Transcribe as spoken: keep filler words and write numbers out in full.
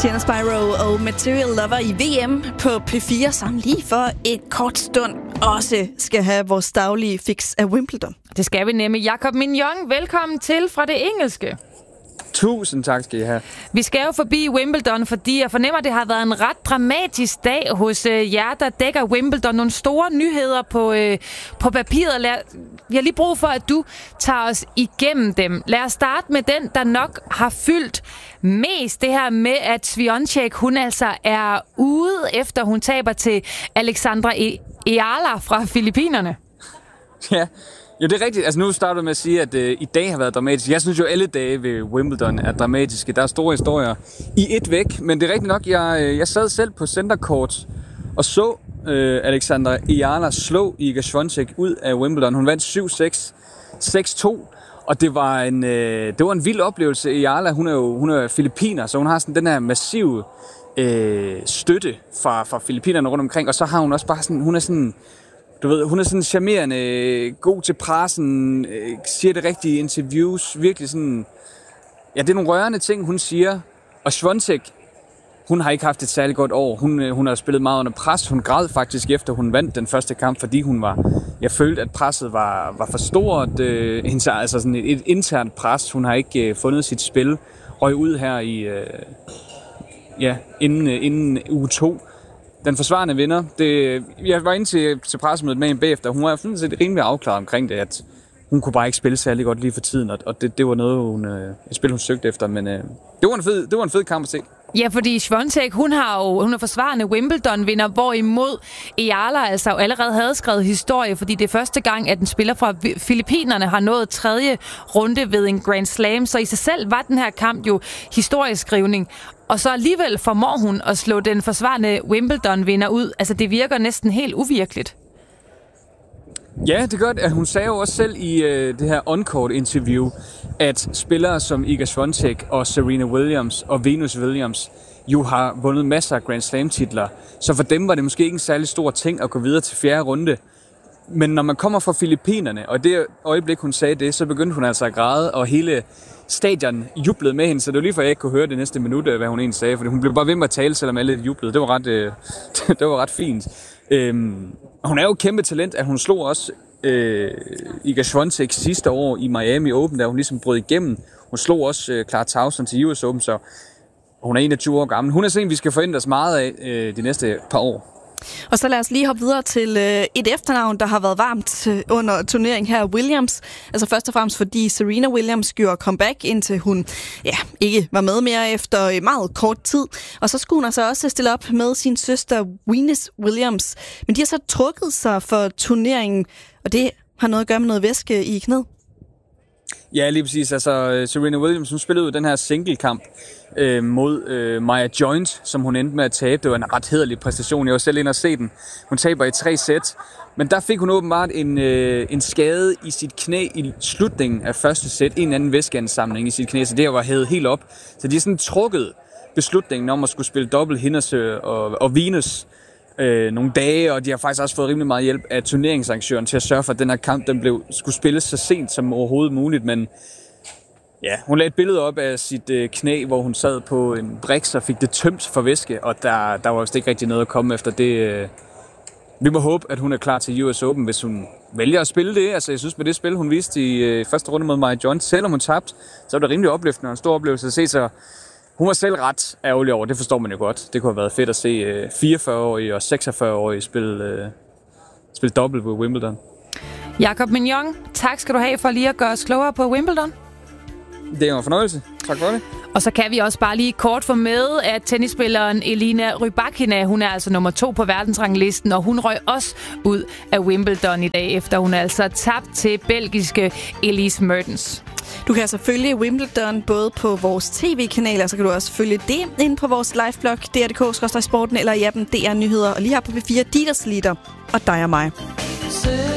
Sienna Spyro og Material Lover i V M på P fire, som lige for et kort stund også skal have vores daglige fix af Wimbledon. Det skal vi nemlig. Jakob Mignon, velkommen til fra det engelske. Tusind tak skal I have. Vi skal jo forbi Wimbledon, fordi jeg fornemmer, at det har været en ret dramatisk dag hos øh, jer, der dækker Wimbledon. Nogle store nyheder på, øh, på papiret. Lad, jeg har lige brug for, at du tager os igennem dem. Lad os starte med den, der nok har fyldt mest. Det her med, at Swiatek, hun altså er ude, efter hun taber til Alexandra Eala fra Filippinerne. Ja. Ja, det er rigtigt. Altså nu starter jeg med at sige, at øh, i dag har været dramatisk. Jeg synes jo, alle dage ved Wimbledon er dramatiske. Der er store historier i et væk, men det er rigtigt nok. Jeg, øh, jeg sad selv på center court og så øh, Alexandra Eala slå Iga Swiatek ud af Wimbledon. Hun vandt syv seks, seks to, og det var en, øh, det var en vild oplevelse. Eala, hun er jo hun er filippiner, så hun har sådan den her massive øh, støtte fra, fra filippinerne rundt omkring, og så har hun også bare sådan, hun er sådan... Du ved, hun er sådan charmerende, god til pressen, siger det rigtige interviews, virkelig sådan... Ja, det er nogle rørende ting, hun siger. Og Swiatek, hun har ikke haft et særligt godt år. Hun, hun har spillet meget under pres. Hun græd faktisk efter, hun vandt den første kamp, fordi hun var... Jeg følte, at presset var, var for stort. Øh, altså sådan et, et internt pres. Hun har ikke øh, fundet sit spil. Røg ud her i... Øh, ja, inden, øh, inden uge to. Den forsvarende vinder. Det, jeg var inde til, til pressemødet med hende bagefter. Hun var sådan set rimelig afklaret omkring det, at hun kunne bare ikke spille særlig godt lige for tiden, og det, det var noget, hun, øh, et spil, hun søgte efter, men øh, det, var en fed, det var en fed kamp at se. Ja, fordi Swiatek, hun har jo, hun er forsvarende Wimbledon-vinder, hvorimod Eala altså jo allerede havde skrevet historie, fordi det er første gang, at en spiller fra Filippinerne har nået tredje runde ved en Grand Slam, så i sig selv var den her kamp jo historieskrivning. Og så alligevel formår hun at slå den forsvarende Wimbledon-vinder ud. Altså, det virker næsten helt uvirkeligt. Ja, det gør det. Hun sagde jo også selv i øh, det her on-court-interview, at spillere som Iga Swiatek og Serena Williams og Venus Williams jo har vundet masser af Grand Slam-titler. Så for dem var det måske ikke en særlig stor ting at gå videre til fjerde runde. Men når man kommer fra Filippinerne, og det øjeblik, hun sagde det, så begyndte hun altså at græde, og hele stadion jublede med hende, så det var lige for, at jeg ikke kunne høre det næste minut, hvad hun egentlig sagde, fordi hun blev bare ved med at tale, selvom alle jublede. Det var ret, øh, det var ret fint. Øhm, hun er jo et kæmpe talent, at hun slog også øh, Iga Swiatek sidste år i Miami Open, der hun ligesom brød igennem. Hun slog også øh, Clara Tauson til U S Open, så hun er enogtyve år gammel. Hun er sådan, vi skal forvente os meget af øh, de næste par år. Og så lad os lige hoppe videre til øh, et efternavn, der har været varmt øh, under turneringen her, Williams. Altså først og fremmest fordi Serena Williams gjorde comeback, indtil hun ja, ikke var med mere efter øh, meget kort tid. Og så skulle hun altså også stille op med sin søster Venus Williams. Men de har så trukket sig for turneringen, og det har noget at gøre med noget væske i knæet. Ja, lige præcis. Altså, Serena Williams, hun spillede jo den her singlekamp øh, mod øh, Maya Joint, som hun endte med at tabe. Det var en ret hæderlig præstation. Jeg var selv inde og se den. Hun taber i tre sæt. Men der fik hun åbenbart en, øh, en skade i sit knæ i slutningen af første sæt. En anden væskeansamling i sit knæ, så det var hævet helt op. Så de har sådan trukket beslutningen om at skulle spille dobbelt hendes og, og Venus øh, nogle dage, og de har faktisk også fået rimelig meget hjælp af turneringsarrangøren til at sørge for, at den her kamp den blev, skulle spilles så sent som overhovedet muligt, men ja, hun lagde et billede op af sit øh, knæ, hvor hun sad på en briks og fik det tømt for væske, og der, der var vist ikke rigtig noget at komme efter det. Øh. Vi må håbe, at hun er klar til U S Open, hvis hun vælger at spille det. Altså, jeg synes, med det spil, hun viste i øh, første runde mod Maya Joint, selvom hun tabte, så var det rimelig opløftende og en stor oplevelse at se, så hun var selv ret ærgerlig over, det forstår man jo godt. Det kunne have været fedt at se øh, fireogfyrre-årige og seksogfyrre-årige spille, øh, spille dobbelt ved Wimbledon. Jakob Mignon, tak skal du have for lige at gøre os klogere på Wimbledon. Det er en fornøjelse. Tak for det. Og så kan vi også bare lige kort få med, at tennisspilleren Elina Rybakina, hun er altså nummer to på verdensranglisten, og hun røg også ud af Wimbledon i dag, efter hun altså tabt til belgiske Elise Mertens. Du kan altså følge Wimbledon både på vores tv-kanaler, så kan du også følge det inde på vores liveblog, D R punktum D K skråstreg sporten, eller i appen D R Nyheder, og lige her på P fire, Dieters Lieder og dig og mig.